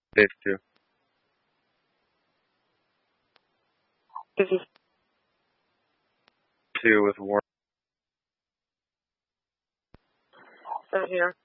Dave too. This is Two with Warren. Seth here.